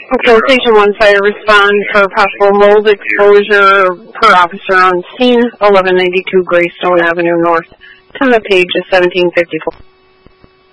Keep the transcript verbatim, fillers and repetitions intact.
Okay, Station one Fire respond for possible mold exposure per officer on scene, eleven ninety-two Greystone Avenue North. Time of page is seventeen fifty-four.